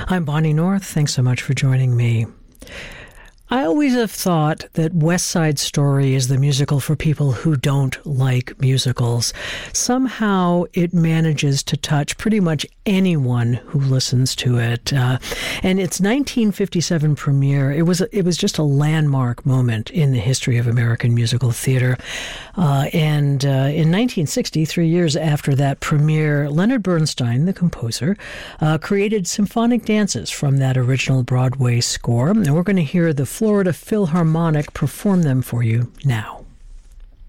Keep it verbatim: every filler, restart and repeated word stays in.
I'm Bonnie North. Thanks so much for joining me. I always have thought that West Side Story is the musical for people who don't like musicals. Somehow it manages to touch pretty much anyone who listens to it. Uh, and its nineteen fifty-seven premiere, it was it was just a landmark moment in the history of American musical theater. Uh, and uh, in nineteen sixty, three years after that premiere, Leonard Bernstein, the composer, uh, created symphonic dances from that original Broadway score. And we're going to hear the Florida Philharmonic perform them for you now.